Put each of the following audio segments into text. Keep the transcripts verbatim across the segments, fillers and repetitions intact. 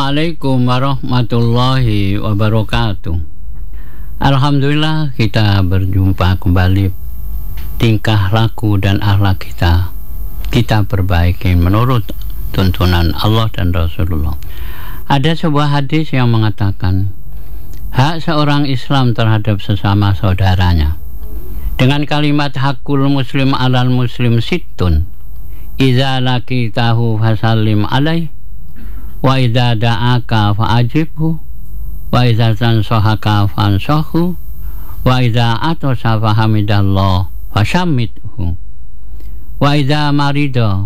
Assalamualaikum warahmatullahi wabarakatuh. Alhamdulillah kita berjumpa kembali. Tingkah laku dan akhlak kita kita perbaiki menurut tuntunan Allah dan Rasulullah. Ada sebuah hadis yang mengatakan hak seorang Islam terhadap sesama saudaranya dengan kalimat hakul muslim alal muslim sittun idza laqitahu fasallim alaih wa idza da'aka fa'ajibhu wa idza tansahaka fansahu wa idza atasa fahamidallah fashammithu wa idza marida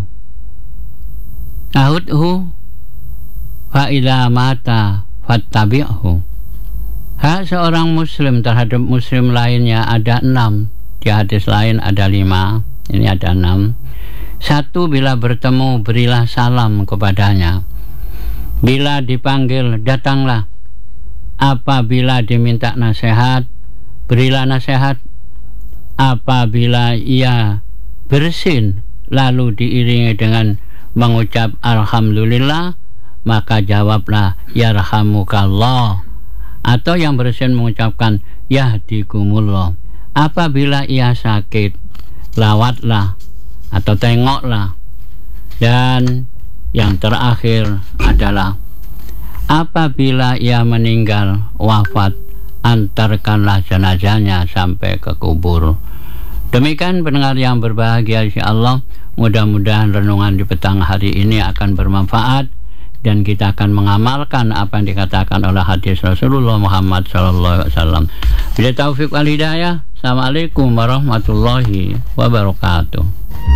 ahudhu fa idza mata fattabi'hu. Hak seorang muslim terhadap muslim lainnya ada enam. Di hadis lain ada lima, ini ada enam. Satu, bila bertemu berilah salam kepadanya. Bila dipanggil datanglah. Apabila diminta nasihat berilah nasihat. Apabila ia bersin lalu diiringi dengan mengucap alhamdulillah, maka jawablah yarhamukallah. Atau yang bersin mengucapkan yahdikumullah. Apabila ia sakit lawatlah atau tengoklah. Dan yang terakhir adalah apabila ia meninggal wafat, antarkanlah jenazahnya sampai ke kubur. Demikian pendengar yang berbahagia insyaallah, mudah-mudahan renungan di petang hari ini akan bermanfaat dan kita akan mengamalkan apa yang dikatakan oleh hadis Rasulullah Muhammad sallallahu alaihi wasallam. Bila taufik wal hidayah. Assalamualaikum warahmatullahi wabarakatuh.